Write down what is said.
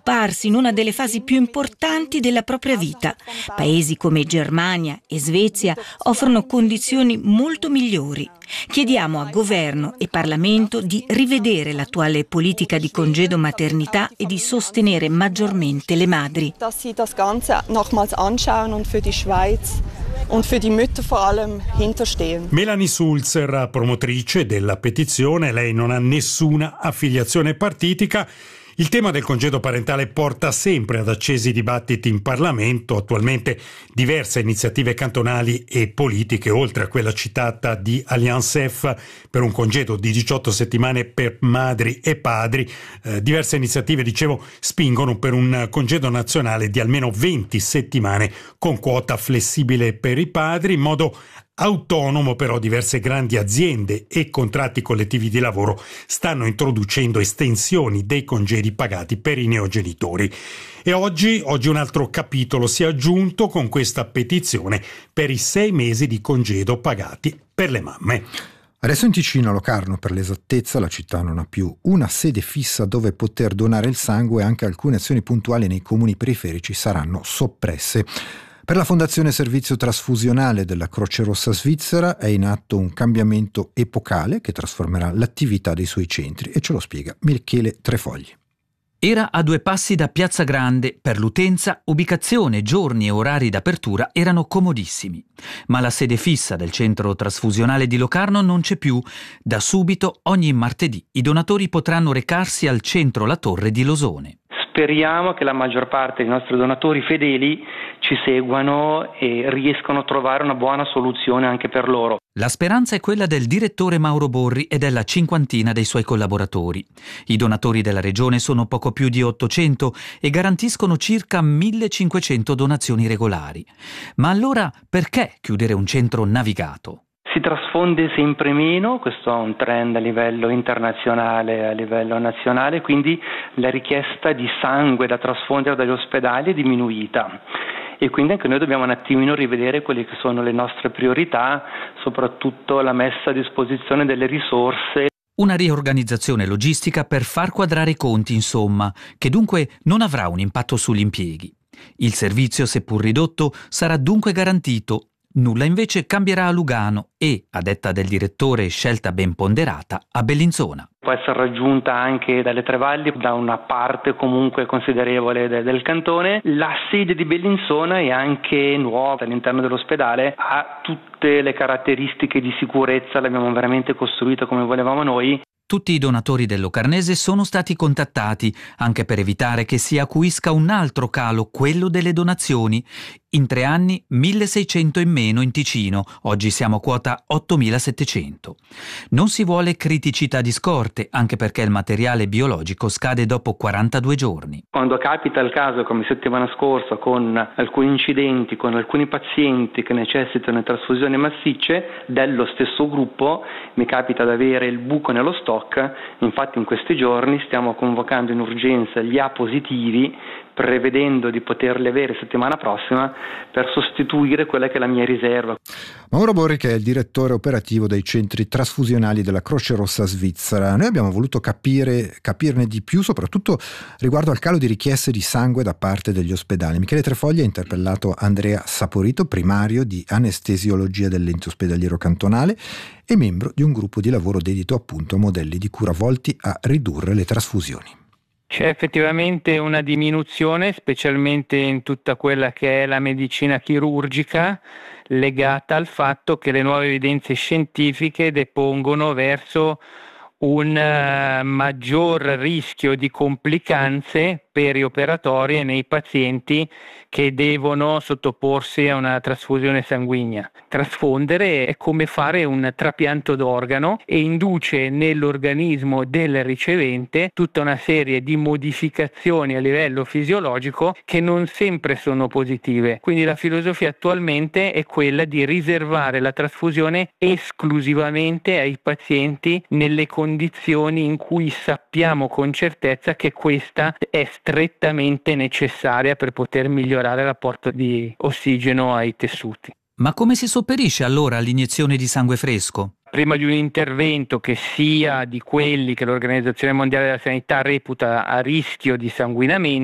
occuparsi in una delle fasi più importanti della propria vita. Paesi come Germania e Svezia offrono condizioni molto migliori. Chiediamo a governo e Parlamento di rivedere l'attuale politica di congedo maternità e di sostenere maggiormente le madri. Dass sie das Ganze nochmals anschauen und für die Schweiz und für die Mütter vor allem hinterstehen. Melanie Sulzer, promotrice della petizione, lei non ha nessuna affiliazione partitica. Il tema del congedo parentale porta sempre ad accesi dibattiti in Parlamento. Attualmente diverse iniziative cantonali e politiche, oltre a quella citata di Alliance F per un congedo di 18 settimane per madri e padri. Diverse iniziative, dicevo, spingono per un congedo nazionale di almeno 20 settimane con quota flessibile per i padri, in modo autonomo. Però diverse grandi aziende e contratti collettivi di lavoro stanno introducendo estensioni dei congedi pagati per i neogenitori. E oggi un altro capitolo si è aggiunto con questa petizione per i 6 mesi di congedo pagati per le mamme. Adesso in Ticino, a Locarno per l'esattezza, la città non ha più una sede fissa dove poter donare il sangue, e anche alcune azioni puntuali nei comuni periferici saranno soppresse. Per la Fondazione Servizio Trasfusionale della Croce Rossa Svizzera è in atto un cambiamento epocale che trasformerà l'attività dei suoi centri, e ce lo spiega Michele Trefogli. Era a 2 passi da Piazza Grande. Per l'utenza, ubicazione, giorni e orari d'apertura erano comodissimi. Ma la sede fissa del centro trasfusionale di Locarno non c'è più. Da subito, ogni martedì, i donatori potranno recarsi al centro La Torre di Losone. Speriamo che la maggior parte dei nostri donatori fedeli ci seguano e riescano a trovare una buona soluzione anche per loro. La speranza è quella del direttore Mauro Borri e della cinquantina dei suoi collaboratori. I donatori della regione sono poco più di 800 e garantiscono circa 1500 donazioni regolari. Ma allora perché chiudere un centro navigato? Si trasfonde sempre meno, questo è un trend a livello internazionale, a livello nazionale, quindi la richiesta di sangue da trasfondere dagli ospedali è diminuita. E quindi anche noi dobbiamo un attimino rivedere quelle che sono le nostre priorità, soprattutto la messa a disposizione delle risorse. Una riorganizzazione logistica per far quadrare i conti, insomma, che dunque non avrà un impatto sugli impieghi. Il servizio, seppur ridotto, sarà dunque garantito. Nulla invece cambierà a Lugano e, a detta del direttore scelta ben ponderata, a Bellinzona. Può essere raggiunta anche dalle Tre Valli, da una parte comunque considerevole del cantone. La sede di Bellinzona è anche nuova all'interno dell'ospedale, ha tutte le caratteristiche di sicurezza, l'abbiamo veramente costruita come volevamo noi. Tutti i donatori del Locarnese sono stati contattati, anche per evitare che si acuisca un altro calo, quello delle donazioni. In 3 anni 1600 in meno in Ticino, oggi siamo a quota 8700. Non si vuole criticità di scorte, anche perché il materiale biologico scade dopo 42 giorni. Quando capita il caso, come settimana scorsa, con alcuni incidenti, con alcuni pazienti che necessitano di trasfusioni massicce dello stesso gruppo, mi capita di avere il buco nello stock. Infatti in questi giorni stiamo convocando in urgenza gli A positivi, prevedendo di poterli avere settimana prossima per sostituire quella che è la mia riserva. Mauro Borri, che è il direttore operativo dei centri trasfusionali della Croce Rossa Svizzera. Noi abbiamo voluto capirne di più, soprattutto riguardo al calo di richieste di sangue da parte degli ospedali. Michele Trefogli ha interpellato Andrea Saporito, primario di anestesiologia dell'ente ospedaliero cantonale e membro di un gruppo di lavoro dedito appunto a modelli di cura volti a ridurre le trasfusioni. C'è effettivamente una diminuzione, specialmente in tutta quella che è la medicina chirurgica, legata al fatto che le nuove evidenze scientifiche depongono verso un maggior rischio di complicanze perioperatorie nei pazienti che devono sottoporsi a una trasfusione sanguigna. Trasfondere è come fare un trapianto d'organo e induce nell'organismo del ricevente tutta una serie di modificazioni a livello fisiologico che non sempre sono positive. Quindi la filosofia attualmente è quella di riservare la trasfusione esclusivamente ai pazienti nelle condizioni in cui sappiamo con certezza che questa è strettamente necessaria per poter migliorare l'apporto di ossigeno ai tessuti. Ma come si sopperisce allora all'iniezione di sangue fresco? Prima di un intervento che sia di quelli che l'Organizzazione Mondiale della Sanità reputa a rischio di sanguinamento,